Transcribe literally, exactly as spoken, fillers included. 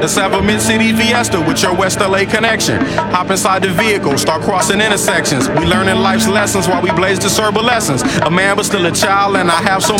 Let's have a mid-city fiesta with your West L A connection. Hop inside the vehicle, start crossing intersections. We learning life's lessons while we blaze the lessons. A man but still a child, and I have so